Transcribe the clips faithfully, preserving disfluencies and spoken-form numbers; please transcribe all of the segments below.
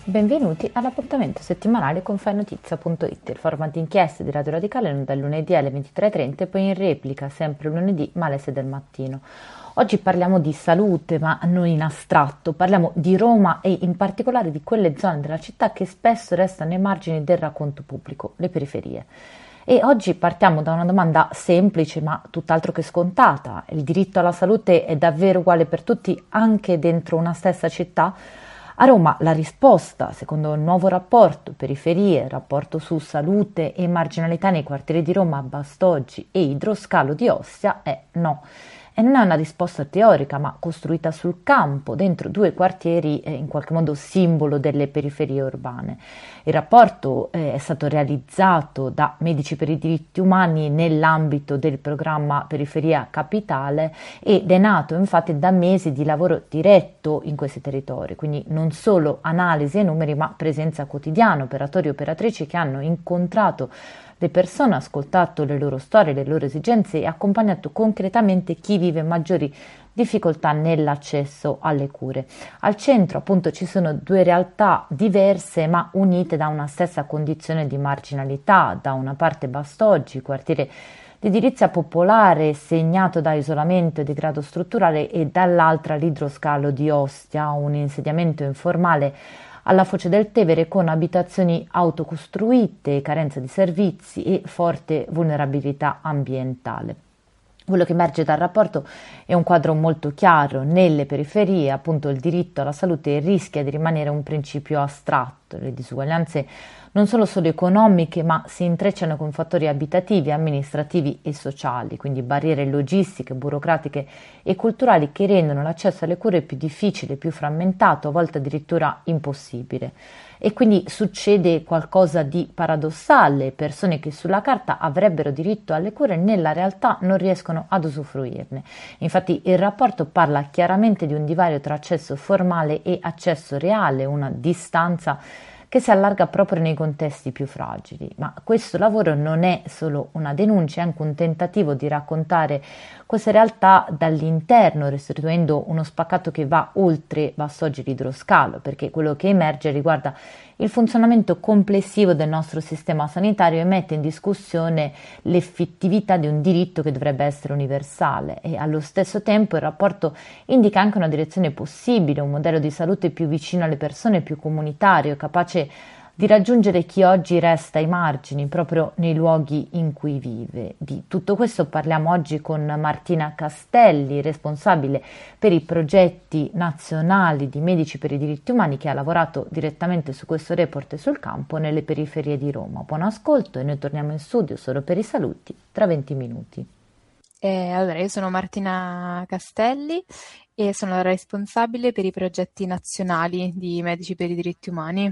Benvenuti all'appuntamento settimanale con fai notizia punto it, il format di inchieste di Radio Radicale dal lunedì alle ventitré e trenta e poi in replica sempre lunedì ma alle sei del mattino. Oggi parliamo di salute, ma non in astratto, parliamo di Roma e in particolare di quelle zone della città che spesso restano ai margini del racconto pubblico, le periferie. E oggi partiamo da una domanda semplice ma tutt'altro che scontata: il diritto alla salute è davvero uguale per tutti anche dentro una stessa città? A Roma la risposta, secondo il nuovo rapporto Periferie, rapporto su salute e marginalità nei quartieri di Roma, Bastoggi e Idroscalo di Ostia, è no. E non è una risposta teorica, ma costruita sul campo, dentro due quartieri eh, in qualche modo simbolo delle periferie urbane. Il rapporto eh, è stato realizzato da Medici per i diritti umani nell'ambito del programma Periferia Capitale ed è nato infatti da mesi di lavoro diretto in questi territori, quindi non solo analisi e numeri, ma presenza quotidiana, operatori e operatrici che hanno incontrato le persone, ascoltato le loro storie, le loro esigenze e accompagnato concretamente chi vive maggiori difficoltà nell'accesso alle cure. Al centro appunto ci sono due realtà diverse ma unite da una stessa condizione di marginalità: da una parte Bastoggi, quartiere di edilizia popolare segnato da isolamento e degrado strutturale, e dall'altra l'Idroscalo di Ostia, un insediamento informale alla foce del Tevere con abitazioni autocostruite, carenza di servizi e forte vulnerabilità ambientale. Quello che emerge dal rapporto è un quadro molto chiaro: nelle periferie appunto il diritto alla salute rischia di rimanere un principio astratto. Le disuguaglianze non sono solo economiche, ma si intrecciano con fattori abitativi, amministrativi e sociali, quindi barriere logistiche, burocratiche e culturali che rendono l'accesso alle cure più difficile, più frammentato, a volte addirittura impossibile. E quindi succede qualcosa di paradossale: persone che sulla carta avrebbero diritto alle cure nella realtà non riescono ad usufruirne. Infatti il rapporto parla chiaramente di un divario tra accesso formale e accesso reale, una distanza che si allarga proprio nei contesti più fragili. Ma questo lavoro non è solo una denuncia, è anche un tentativo di raccontare queste realtà dall'interno, restituendo uno spaccato che va oltre Bastoggi e l'Idroscalo, perché quello che emerge riguarda il funzionamento complessivo del nostro sistema sanitario e mette in discussione l'effettività di un diritto che dovrebbe essere universale. E allo stesso tempo il rapporto indica anche una direzione possibile, un modello di salute più vicino alle persone, più comunitario, capace di raggiungere chi oggi resta ai margini, proprio nei luoghi in cui vive. Di tutto questo parliamo oggi con Martina Castelli, responsabile per i progetti nazionali di Medici per i diritti umani, che ha lavorato direttamente su questo report e sul campo nelle periferie di Roma. Buon ascolto e noi torniamo in studio solo per i saluti tra venti minuti. Eh, allora, io sono Martina Castelli e sono la responsabile per i progetti nazionali di Medici per i diritti umani.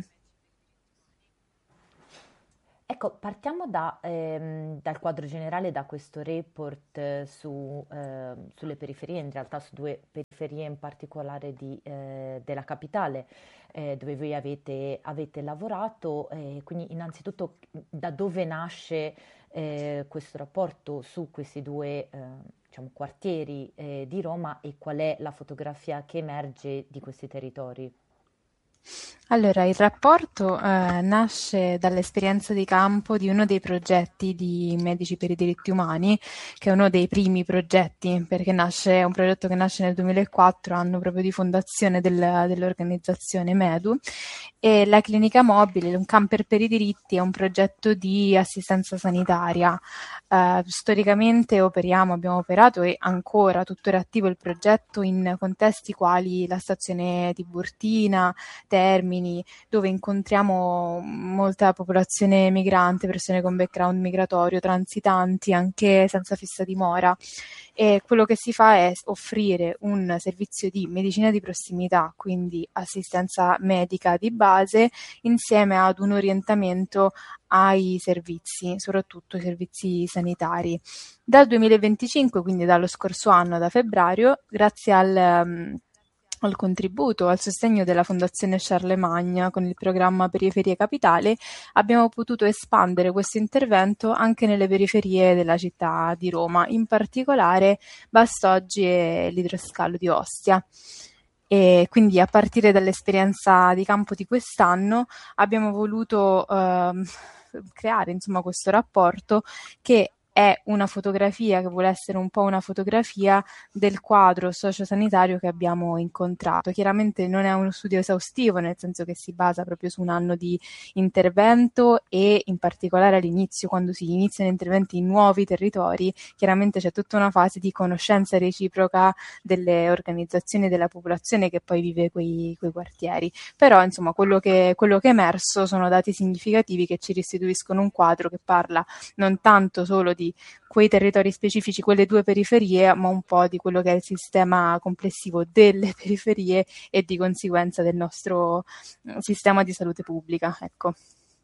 Ecco, partiamo da, ehm, dal quadro generale, da questo report eh, su, eh, sulle periferie, in realtà su due periferie in particolare di, eh, della capitale, eh, dove voi avete, avete lavorato. Eh, quindi innanzitutto da dove nasce eh, questo rapporto su questi due eh, diciamo, quartieri eh, di Roma, e qual è la fotografia che emerge di questi territori? Allora, il rapporto eh, nasce dall'esperienza di campo di uno dei progetti di Medici per i diritti umani, che è uno dei primi progetti, perché nasce, è un progetto che nasce nel duemilaquattro, anno proprio di fondazione del- dell'organizzazione MEDU, e la clinica mobile, un camper per i diritti, è un progetto di assistenza sanitaria. Eh, storicamente operiamo, abbiamo operato e ancora tuttora attivo il progetto in contesti quali la stazione Tiburtina, Termini, dove incontriamo molta popolazione migrante, persone con background migratorio, transitanti, anche senza fissa dimora. E quello che si fa è offrire un servizio di medicina di prossimità, quindi assistenza medica di base, insieme ad un orientamento ai servizi, soprattutto i servizi sanitari. Dal duemilaventicinque, quindi dallo scorso anno, da febbraio, grazie al um, al contributo, al sostegno della Fondazione Charlemagne con il programma Periferie Capitale, abbiamo potuto espandere questo intervento anche nelle periferie della città di Roma, in particolare Bastoggi e l'Idroscalo di Ostia. E quindi a partire dall'esperienza di campo di quest'anno abbiamo voluto ehm, creare insomma questo rapporto che è una fotografia, che vuole essere un po' una fotografia del quadro sociosanitario che abbiamo incontrato. Chiaramente non è uno studio esaustivo, nel senso che si basa proprio su un anno di intervento e in particolare all'inizio, quando si iniziano interventi in nuovi territori, chiaramente c'è tutta una fase di conoscenza reciproca delle organizzazioni della popolazione che poi vive quei, quei quartieri. Però insomma quello che, quello che è emerso sono dati significativi che ci restituiscono un quadro che parla non tanto solo di quei territori specifici, quelle due periferie, ma un po' di quello che è il sistema complessivo delle periferie e di conseguenza del nostro sistema di salute pubblica. Ecco.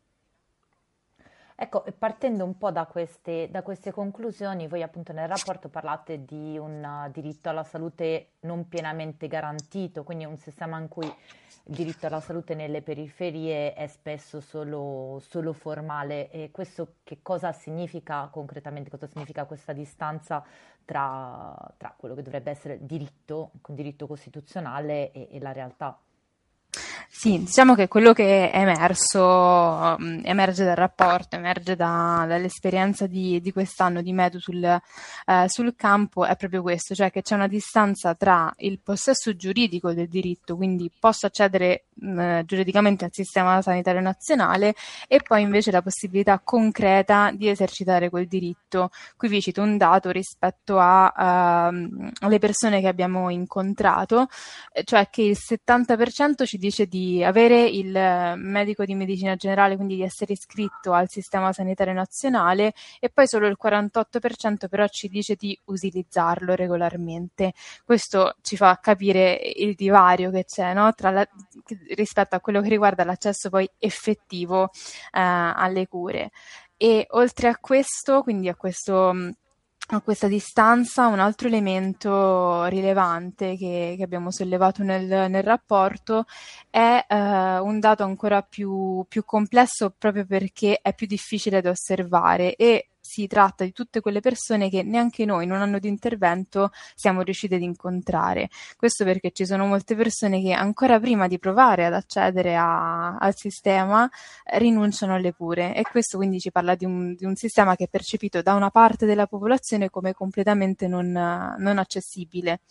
Ecco, e partendo un po' da queste, da queste conclusioni, voi appunto nel rapporto parlate di un uh, diritto alla salute non pienamente garantito, quindi un sistema in cui il diritto alla salute nelle periferie è spesso solo, solo formale. E questo che cosa significa concretamente? Cosa significa questa distanza tra, tra quello che dovrebbe essere diritto, un diritto costituzionale e, e la realtà? Sì, diciamo che quello che è emerso, mh, emerge dal rapporto, emerge da- dall'esperienza di, di quest'anno di Medu sul, eh, sul campo, è proprio questo, cioè che c'è una distanza tra il possesso giuridico del diritto, quindi posso accedere mh, giuridicamente al sistema sanitario nazionale, e poi invece la possibilità concreta di esercitare quel diritto. Qui vi cito un dato rispetto a, ehm, alle persone che abbiamo incontrato, eh, cioè che il settanta per cento ci dice di avere il eh, medico di medicina generale, quindi di essere iscritto al sistema sanitario nazionale, e poi solo il quarantotto per cento però ci dice di utilizzarlo regolarmente. Questo ci fa capire il divario che c'è, no? Tra la, rispetto a quello che riguarda l'accesso poi effettivo eh, alle cure. E oltre a questo, quindi a questo mh, a questa distanza, un altro elemento rilevante che, che abbiamo sollevato nel, nel rapporto è eh, un dato ancora più, più complesso, proprio perché è più difficile da osservare, e si tratta di tutte quelle persone che neanche noi in un anno di intervento siamo riusciti ad incontrare. Questo perché ci sono molte persone che ancora prima di provare ad accedere a- al sistema rinunciano alle cure, e questo quindi ci parla di un, di un sistema che è percepito da una parte della popolazione come completamente non, non accessibile.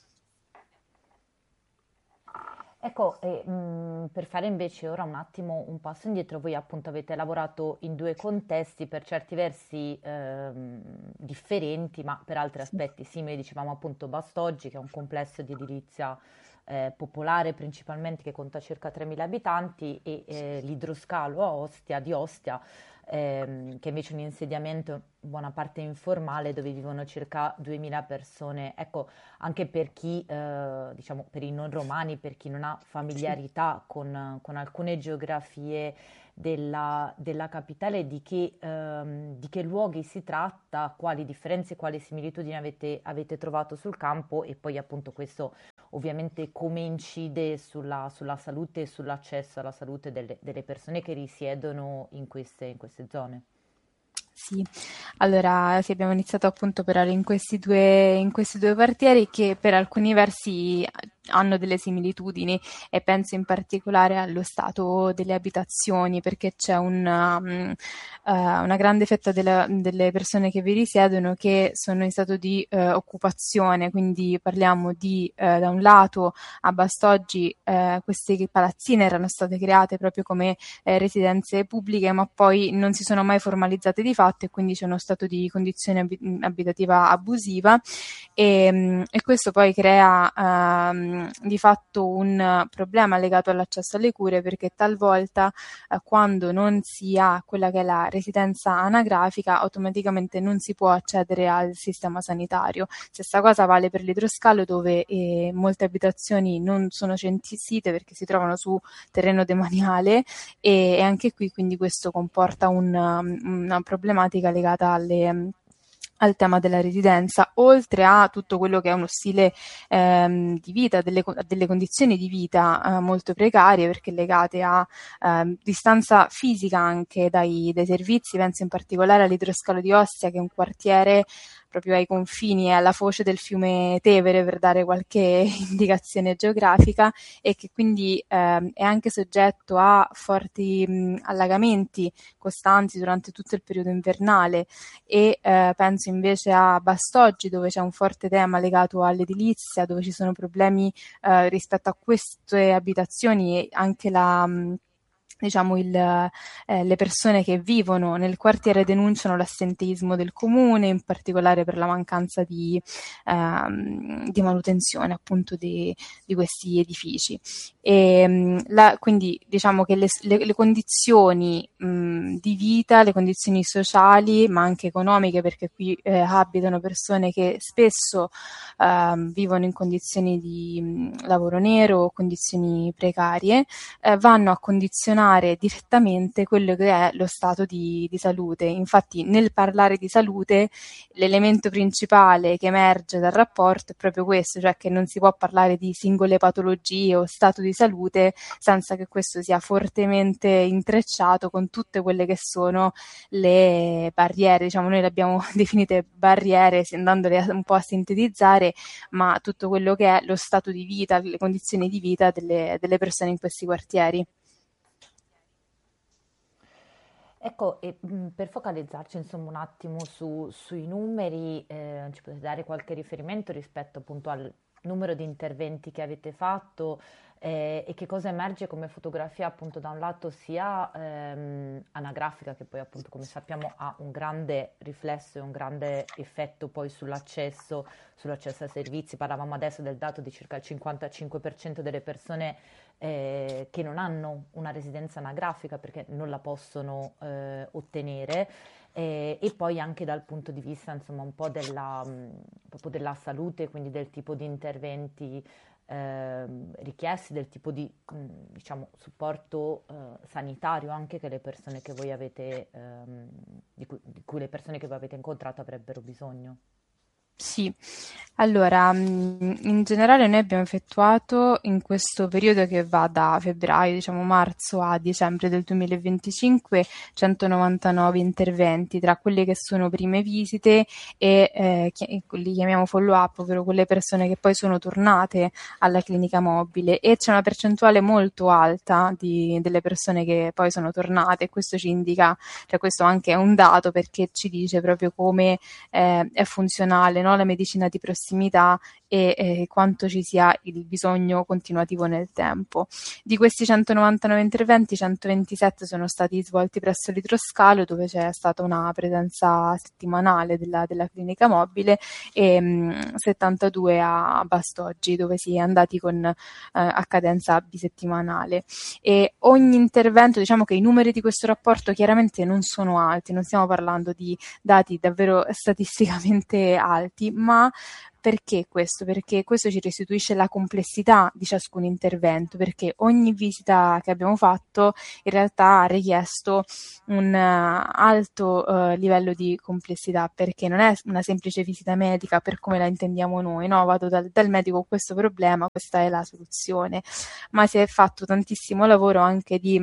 Ecco, e, mh, per fare invece ora un attimo un passo indietro, voi appunto avete lavorato in due contesti per certi versi ehm, differenti, ma per altri Sì. aspetti simili. Dicevamo appunto Bastoggi, che è un complesso di edilizia eh, popolare principalmente, che conta circa tremila abitanti, e eh, l'idroscalo a Ostia, di Ostia, ehm, che è invece un insediamento in buona parte informale dove vivono circa duemila persone. Ecco, anche per chi, eh, diciamo, per i non romani, per chi non ha Sì. familiarità con, con alcune geografie della, della capitale, di che, ehm, di che luoghi si tratta, quali differenze, quali similitudini avete, avete trovato sul campo, e poi appunto questo ovviamente come incide sulla, sulla salute e sull'accesso alla salute delle, delle persone che risiedono in queste, in queste zone. Sì, allora sì, abbiamo iniziato appunto a operare in questi due, in questi due quartieri che per alcuni versi hanno delle similitudini, e penso in particolare allo stato delle abitazioni, perché c'è una, um, uh, una grande fetta della- delle persone che vi risiedono che sono in stato di eh, occupazione, quindi parliamo di eh, da un lato a Bastoggi eh, queste palazzine erano state create proprio come eh, residenze pubbliche, ma poi non si sono mai formalizzate di fatto, e quindi c'è uno stato di condizione abi- abitativa abusiva, e, e questo poi crea ehm, di fatto un problema legato all'accesso alle cure, perché talvolta eh, quando non si ha quella che è la residenza anagrafica, automaticamente non si può accedere al sistema sanitario. Stessa cosa vale per l'idroscalo, dove eh, molte abitazioni non sono censite perché si trovano su terreno demaniale, e, e anche qui quindi questo comporta un, um, una problematica legata alle, um, al tema della residenza, oltre a tutto quello che è uno stile ehm, di vita, delle, delle condizioni di vita eh, molto precarie, perché legate a ehm, distanza fisica anche dai, dai servizi. Penso in particolare all'idroscalo di Ostia, che è un quartiere proprio ai confini e alla foce del fiume Tevere, per dare qualche indicazione geografica, e che quindi eh, è anche soggetto a forti mh, allagamenti costanti durante tutto il periodo invernale. E eh, penso invece a Bastoggi, dove c'è un forte tema legato all'edilizia, dove ci sono problemi eh, rispetto a queste abitazioni, e anche la mh, diciamo il, eh, le persone che vivono nel quartiere denunciano l'assenteismo del comune, in particolare per la mancanza di, ehm, di manutenzione appunto di, di questi edifici. E, mh, la, quindi diciamo che le, le, le condizioni mh, di vita, le condizioni sociali, ma anche economiche, perché qui eh, abitano persone che spesso ehm, vivono in condizioni di mh, lavoro nero o condizioni precarie, eh, vanno a condizionare direttamente quello che è lo stato di, di salute. Infatti, nel parlare di salute, l'elemento principale che emerge dal rapporto è proprio questo, cioè che non si può parlare di singole patologie o stato di salute senza che questo sia fortemente intrecciato con tutte quelle che sono le barriere. Diciamo, noi le abbiamo definite barriere, andandole un po' a sintetizzare, ma tutto quello che è lo stato di vita, le condizioni di vita delle, delle persone in questi quartieri. Ecco, e mh, per focalizzarci insomma un attimo su- sui numeri, eh, ci potete dare qualche riferimento rispetto appunto al numero di interventi che avete fatto, eh, e che cosa emerge come fotografia appunto da un lato sia ehm, anagrafica, che poi appunto come sappiamo ha un grande riflesso e un grande effetto poi sull'accesso, sull'accesso ai servizi. Parlavamo adesso del dato di circa il cinquantacinque per cento delle persone eh, che non hanno una residenza anagrafica perché non la possono eh, ottenere, eh, e poi anche dal punto di vista insomma un po' della, mh, proprio della salute, quindi del tipo di interventi ehm, richiesti, del tipo di mh, diciamo, supporto eh, sanitario anche che le persone che voi avete, ehm, di cui, di cui le persone che voi avete incontrato avrebbero bisogno. Sì, allora, mh, in generale noi abbiamo effettuato in questo periodo che va da febbraio, diciamo marzo a dicembre del duemilaventicinque, centonovantanove interventi tra quelle che sono prime visite e eh, chi- li chiamiamo follow-up, ovvero quelle persone che poi sono tornate alla clinica mobile, e c'è una percentuale molto alta di- delle persone che poi sono tornate, e questo ci indica, cioè questo anche è un dato perché ci dice proprio come eh, è funzionale, no? La medicina di prossimità, e eh, quanto ci sia il bisogno continuativo nel tempo. Di questi centonovantanove interventi, centoventisette sono stati svolti presso l'idroscalo, dove c'è stata una presenza settimanale della, della clinica mobile, e mh, settantadue a Bastoggi, dove si è andati con, eh, a cadenza bisettimanale. E ogni intervento, diciamo che i numeri di questo rapporto chiaramente non sono alti, non stiamo parlando di dati davvero statisticamente alti, ma perché questo? Perché questo ci restituisce la complessità di ciascun intervento, perché ogni visita che abbiamo fatto in realtà ha richiesto un uh, alto uh, livello di complessità, perché non è una semplice visita medica per come la intendiamo noi, no? Vado dal, dal medico con questo problema, questa è la soluzione, ma si è fatto tantissimo lavoro anche di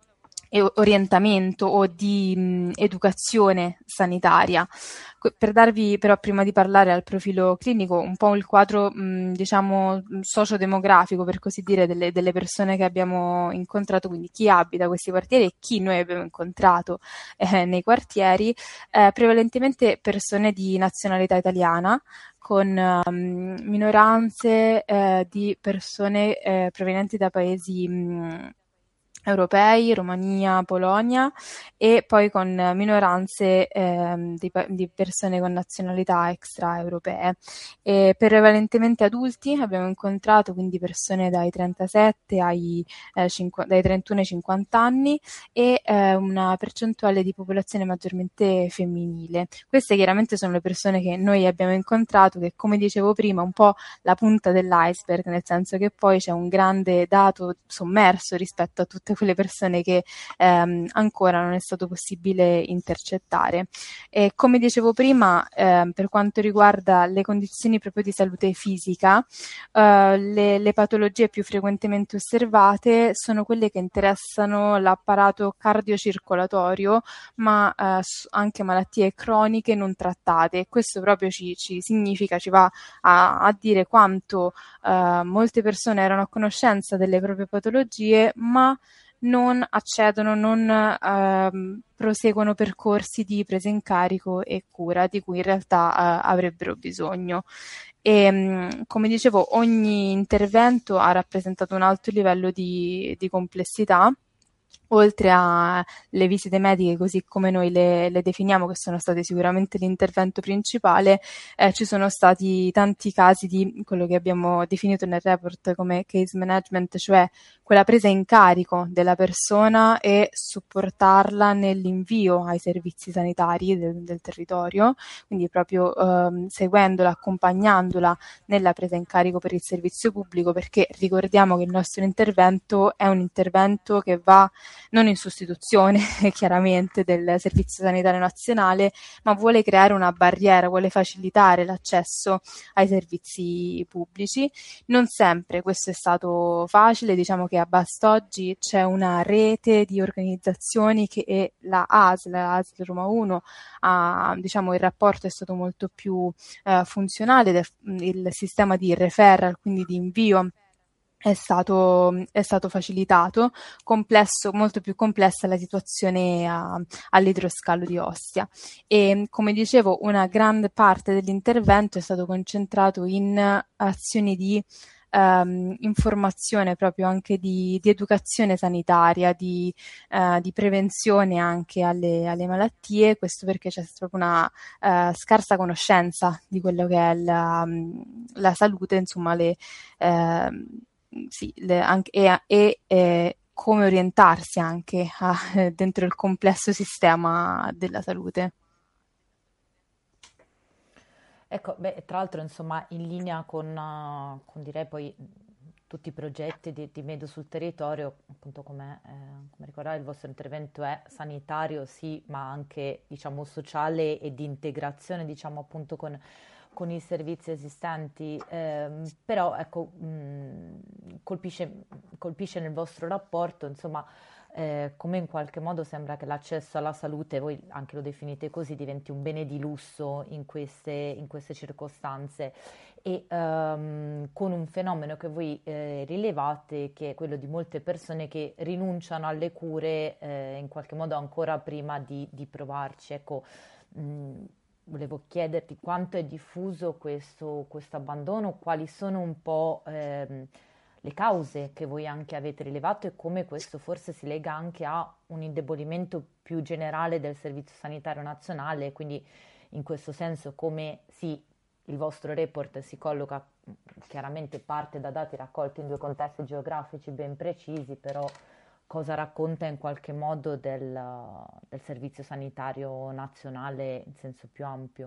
orientamento o di mh, educazione sanitaria. Per darvi però, prima di parlare al profilo clinico, un po' il quadro mh, diciamo sociodemografico, per così dire, delle, delle persone che abbiamo incontrato, quindi chi abita questi quartieri e chi noi abbiamo incontrato eh, nei quartieri, eh, prevalentemente persone di nazionalità italiana, con um, minoranze eh, di persone eh, provenienti da paesi mh, europei, Romania, Polonia, e poi con minoranze ehm, di, di persone con nazionalità extraeuropee. E prevalentemente adulti abbiamo incontrato, quindi persone dai trentasette ai, eh, cinqu- dai trentuno ai cinquanta anni, e eh, una percentuale di popolazione maggiormente femminile. Queste chiaramente sono le persone che noi abbiamo incontrato, che come dicevo prima un po' la punta dell'iceberg, nel senso che poi c'è un grande dato sommerso rispetto a tutte tutte quelle persone che ehm, ancora non è stato possibile intercettare. E come dicevo prima, eh, per quanto riguarda le condizioni proprio di salute fisica, eh, le, le patologie più frequentemente osservate sono quelle che interessano l'apparato cardiocircolatorio, ma eh, anche malattie croniche non trattate. Questo proprio ci, ci significa, ci va a, a dire quanto eh, molte persone erano a conoscenza delle proprie patologie, ma non accedono, non ehm, proseguono percorsi di presa in carico e cura di cui in realtà eh, avrebbero bisogno. E mh, come dicevo, ogni intervento ha rappresentato un alto livello di, di complessità. Oltre alle visite mediche, così come noi le, le definiamo, che sono state sicuramente l'intervento principale, eh, ci sono stati tanti casi di quello che abbiamo definito nel report come case management, cioè quella presa in carico della persona e supportarla nell'invio ai servizi sanitari del, del territorio, quindi proprio ehm, seguendola, accompagnandola nella presa in carico per il servizio pubblico, perché ricordiamo che il nostro intervento è un intervento che va non in sostituzione chiaramente del Servizio Sanitario Nazionale, ma vuole creare una barriera, vuole facilitare l'accesso ai servizi pubblici. Non sempre questo è stato facile, diciamo che a Bastoggi c'è una rete di organizzazioni che è la A S L, la A S L Roma uno, ha, diciamo, il rapporto è stato molto più eh, funzionale, del, il sistema di referral, quindi di invio, È stato, è stato facilitato, complesso, molto più complessa la situazione a, all'idroscalo di Ostia. E come dicevo, una grande parte dell'intervento è stato concentrato in azioni di ehm, informazione, proprio anche di, di educazione sanitaria, di, eh, di prevenzione anche alle, alle malattie, questo perché c'è proprio una eh, scarsa conoscenza di quello che è la, la salute, insomma, le eh, sì, le, anche, e, e eh, come orientarsi anche a, eh, dentro il complesso sistema della salute. Ecco, beh, tra l'altro, insomma, in linea con, uh, con direi poi tutti i progetti di, di Medo sul territorio, appunto come, eh, come ricordare, il vostro intervento è sanitario, sì, ma anche, diciamo, sociale e di integrazione, diciamo, appunto con, con i servizi esistenti. Ehm, però, ecco, mh, colpisce, colpisce nel vostro rapporto, insomma, eh, come in qualche modo sembra che l'accesso alla salute, voi anche lo definite così, diventi un bene di lusso in queste, in queste circostanze e ehm, con un fenomeno che voi eh, rilevate, che è quello di molte persone che rinunciano alle cure eh, in qualche modo ancora prima di, di provarci. Ecco, mh, volevo chiederti quanto è diffuso questo, questo abbandono, quali sono un po' ehm, le cause che voi anche avete rilevato e come questo forse si lega anche a un indebolimento più generale del Servizio Sanitario Nazionale, quindi in questo senso come sì, il vostro report si colloca, chiaramente parte da dati raccolti in due contesti geografici ben precisi, però cosa racconta in qualche modo del, del Servizio Sanitario Nazionale in senso più ampio?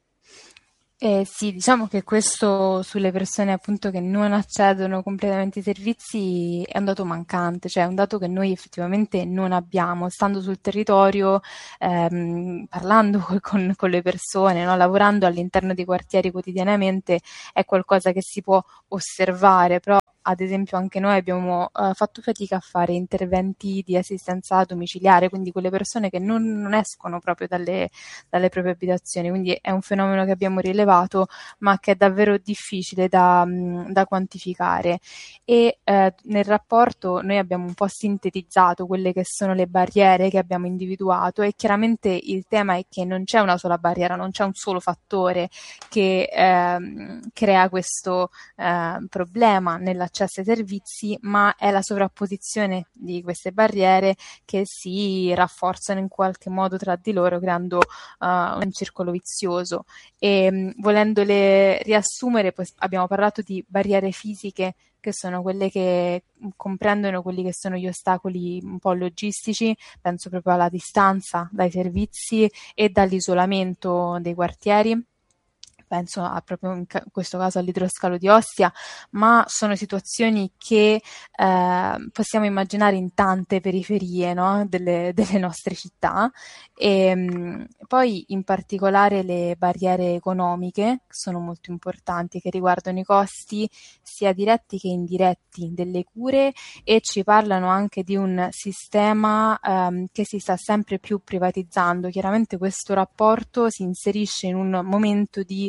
Eh, sì, diciamo che questo sulle persone appunto che non accedono completamente ai servizi è un dato mancante, cioè è un dato che noi effettivamente non abbiamo, stando sul territorio, ehm, parlando co- con, con le persone, no? Lavorando all'interno dei quartieri quotidianamente, è qualcosa che si può osservare, però ad esempio anche noi abbiamo eh, fatto fatica a fare interventi di assistenza domiciliare, quindi quelle persone che non, non escono proprio dalle, dalle proprie abitazioni, quindi è un fenomeno che abbiamo rilevato, ma che è davvero difficile da, mh, da quantificare. E eh, nel rapporto noi abbiamo un po' sintetizzato quelle che sono le barriere che abbiamo individuato e chiaramente il tema è che non c'è una sola barriera, non c'è un solo fattore che ehm, crea questo eh, problema nell'accesso ai servizi, ma è la sovrapposizione di queste barriere che si rafforzano in qualche modo tra di loro, creando uh, un circolo vizioso. E mh, volendole riassumere, poi abbiamo parlato di barriere fisiche, che sono quelle che comprendono quelli che sono gli ostacoli un po' logistici, penso proprio alla distanza dai servizi e dall'isolamento dei quartieri. penso a proprio in, ca- in questo caso all'idroscalo di Ostia, ma sono situazioni che eh, possiamo immaginare in tante periferie, no? delle, delle nostre città. E mh, poi in particolare le barriere economiche sono molto importanti, che riguardano i costi sia diretti che indiretti delle cure, e ci parlano anche di un sistema ehm, che si sta sempre più privatizzando. Chiaramente questo rapporto si inserisce in un momento di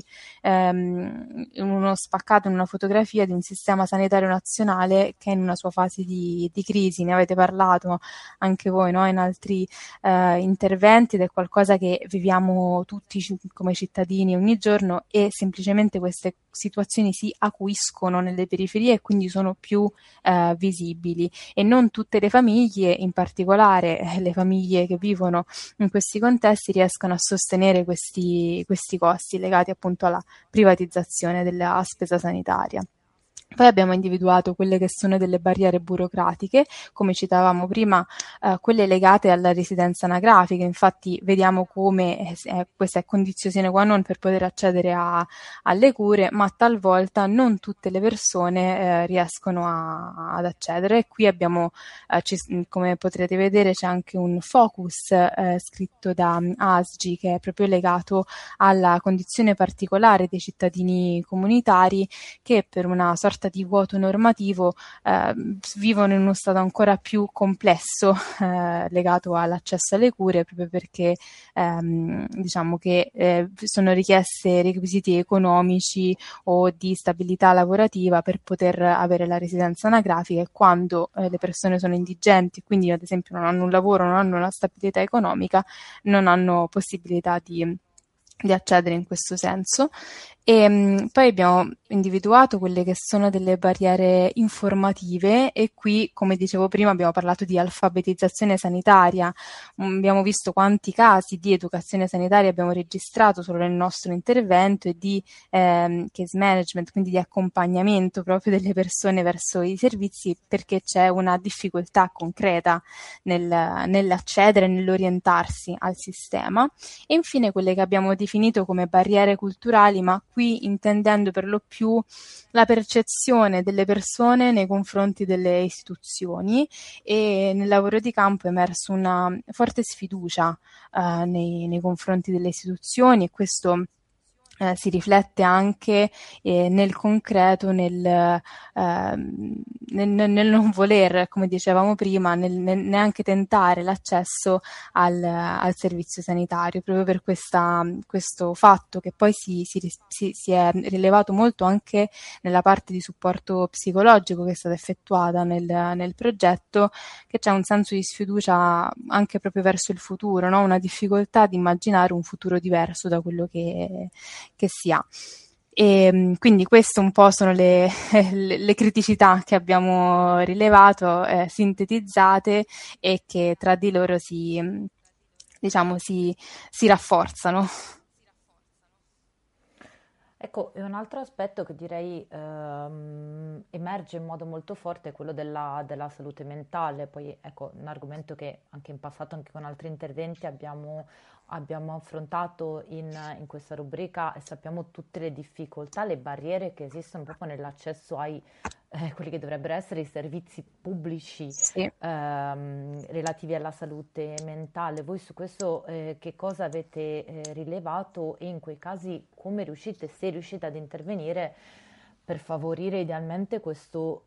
ehm, in uno spaccato, in una fotografia di un sistema sanitario nazionale che è in una sua fase di, di crisi. Ne avete parlato anche voi, no? In altri eh, interventi, ed è qualcosa che viviamo tutti come cittadini ogni giorno, e semplicemente queste situazioni si acuiscono nelle periferie e quindi sono più eh, visibili, e non tutte le famiglie, in particolare eh, le famiglie che vivono in questi contesti, riescono a sostenere questi, questi costi legati appunto alla privatizzazione della spesa sanitaria. Poi abbiamo individuato quelle che sono delle barriere burocratiche, come citavamo prima, eh, quelle legate alla residenza anagrafica. Infatti vediamo come eh, questa è condizione sine qua non per poter accedere a, alle cure, ma talvolta non tutte le persone eh, riescono a, ad accedere. E qui abbiamo, eh, ci, come potrete vedere, c'è anche un focus eh, scritto da um, A S G, che è proprio legato alla condizione particolare dei cittadini comunitari, che per una sorta di vuoto normativo eh, vivono in uno stato ancora più complesso eh, legato all'accesso alle cure, proprio perché ehm, diciamo che eh, sono richieste requisiti economici o di stabilità lavorativa per poter avere la residenza anagrafica, e quando eh, le persone sono indigenti, quindi ad esempio non hanno un lavoro, non hanno la stabilità economica, non hanno possibilità di di accedere in questo senso. E mh, poi abbiamo individuato quelle che sono delle barriere informative, e qui, come dicevo prima, abbiamo parlato di alfabetizzazione sanitaria. Mm, abbiamo visto quanti casi di educazione sanitaria abbiamo registrato solo nel nostro intervento, e di ehm, case management, quindi di accompagnamento proprio delle persone verso i servizi, perché c'è una difficoltà concreta nel, nell'accedere, nell'orientarsi al sistema. E infine quelle che abbiamo definito come barriere culturali, ma qui intendendo per lo più la percezione delle persone nei confronti delle istituzioni. E nel lavoro di campo è emerso una forte sfiducia eh, nei, nei confronti delle istituzioni, e questo eh, si riflette anche eh, nel concreto, nel, ehm, nel, nel non voler, come dicevamo prima, nel, nel neanche tentare l'accesso al, al servizio sanitario, proprio per questa, questo fatto, che poi si, si, si, si è rilevato molto anche nella parte di supporto psicologico che è stata effettuata nel, nel progetto, che c'è un senso di sfiducia anche proprio verso il futuro, no? Una difficoltà di immaginare un futuro diverso da quello che che si ha. E quindi queste un po' sono le, le, le criticità che abbiamo rilevato, eh, sintetizzate, e che tra di loro si, diciamo, si, si rafforzano. Ecco, e un altro aspetto che direi ehm, emerge in modo molto forte è quello della, della salute mentale. Poi, ecco, un argomento che anche in passato, anche con altri interventi, abbiamo, abbiamo affrontato in, in questa rubrica, e sappiamo tutte le difficoltà, le barriere che esistono proprio nell'accesso ai eh, quelli che dovrebbero essere i servizi pubblici Sì. ehm, relativi alla salute mentale. Voi su questo eh, che cosa avete eh, rilevato, e in quei casi come riuscite, se riuscite ad intervenire per favorire idealmente questo